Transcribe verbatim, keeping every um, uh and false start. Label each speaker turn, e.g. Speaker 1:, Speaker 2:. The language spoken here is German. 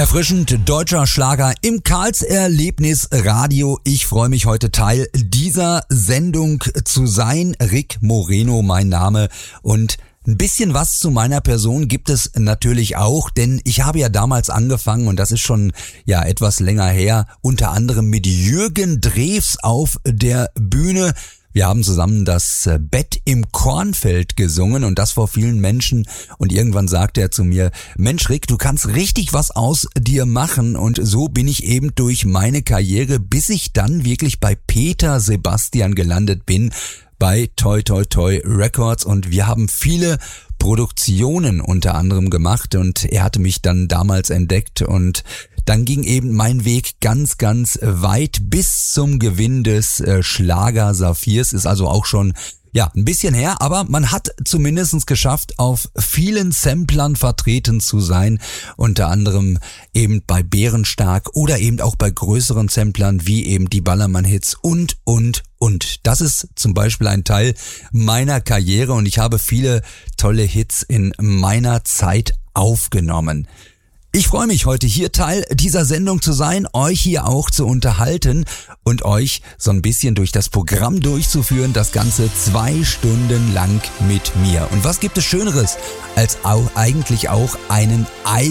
Speaker 1: Erfrischend deutscher Schlager im Karls-Erlebnis Radio. Ich freue mich, heute Teil dieser Sendung zu sein. Rick Moreno, mein Name, und ein bisschen was zu meiner Person gibt es natürlich auch, denn ich habe ja damals angefangen, und das ist schon ja etwas länger her, unter anderem mit Jürgen Drews auf der Bühne. Wir haben zusammen das Bett im Kornfeld gesungen, und das vor vielen Menschen, und irgendwann sagte er zu mir: Mensch Rick, du kannst richtig was aus dir machen, und so bin ich eben durch meine Karriere, bis ich dann wirklich bei Peter Sebastian gelandet bin, bei Toi Toi Toi Records, und wir haben viele Produktionen unter anderem gemacht, und er hatte mich dann damals entdeckt, und dann ging eben mein Weg ganz, ganz weit bis zum Gewinn des äh, Schlager Saphirs. Ist also auch schon ja ein bisschen her, aber man hat zumindest geschafft, auf vielen Samplern vertreten zu sein, unter anderem eben bei Bärenstark oder eben auch bei größeren Samplern wie eben die Ballermann-Hits und, und, und. Das ist zum Beispiel ein Teil meiner Karriere, und ich habe viele tolle Hits in meiner Zeit aufgenommen. Ich freue mich, heute hier Teil dieser Sendung zu sein, euch hier auch zu unterhalten und euch so ein bisschen durch das Programm durchzuführen, das Ganze zwei Stunden lang mit mir. Und was gibt es Schöneres, als auch eigentlich auch einen eigenen